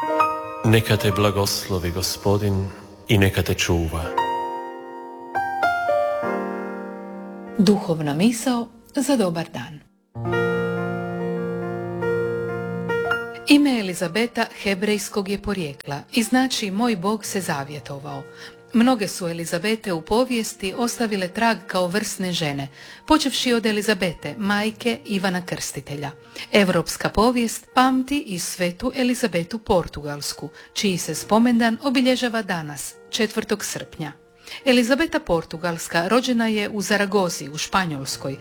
Neka te blagoslovi Gospodin i neka te čuva. Duhovna misao za dobar dan. Ime Elizabeta hebrejskog je porijekla i znači moj Bog se zavjetovao. Mnoge su Elizabete u povijesti ostavile trag kao vrsne žene, počevši od Elizabete, majke Ivana Krstitelja. Europska povijest pamti i svetu Elizabetu Portugalsku, čiji se spomendan obilježava danas, 4. srpnja. Elizabeta Portugalska rođena je u Zaragozi u Španjolskoj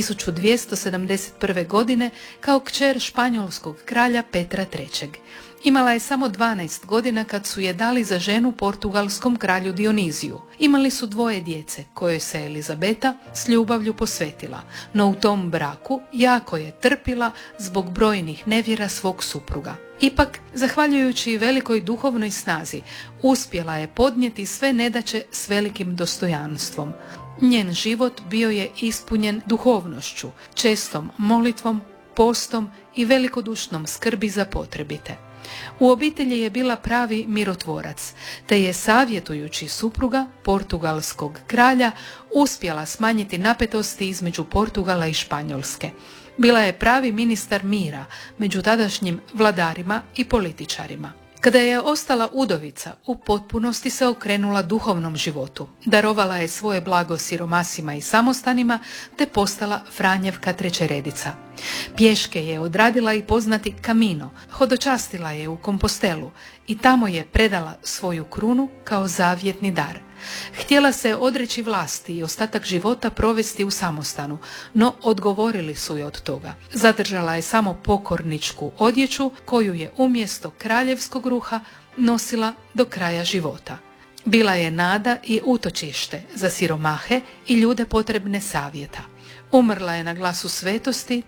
1271. godine kao kćer španjolskog kralja Petra III. Imala je samo 12 godina kad su je dali za ženu portugalskom kralju Dioniziju. Imali su 2 djece kojoj se Elizabeta s ljubavlju posvetila, no u tom braku jako je trpila zbog brojnih nevjera svog supruga. Ipak, zahvaljujući velikoj duhovnoj snazi, uspjela je podnijeti sve nedaće s velikim dostojanstvom. Njen život bio je ispunjen duhovnošću, čestom molitvom, postom i velikodušnom skrbi za potrebite. U obitelji je bila pravi mirotvorac, te je savjetujući supruga portugalskog kralja uspjela smanjiti napetosti između Portugala i Španjolske. Bila je pravi ministar mira među tadašnjim vladarima i političarima. Kada je ostala udovica, u potpunosti se okrenula duhovnom životu. Darovala je svoje blago siromasima i samostanima, te postala Franjevka trećeredica. Pješke je odradila i poznati Camino, hodočastila je u Kompostelu i tamo je predala svoju krunu kao zavjetni dar. Htjela se odreći vlasti i ostatak života provesti u samostanu, no odgovorili su je od toga. Zadržala je samo pokorničku odjeću koju je umjesto kraljevskog ruha nosila do kraja života. Bila je nada i utočište za siromahe i ljude potrebne savjeta. Umrla je na glasu svetosti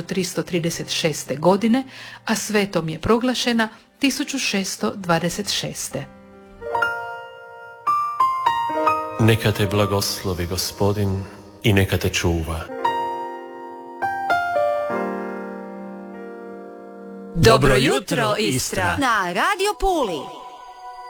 1336. godine, a svetom je proglašena 1626. Neka te blagoslovi Gospodin i neka te čuva. Dobro jutro, Istra! Na Radio Puli.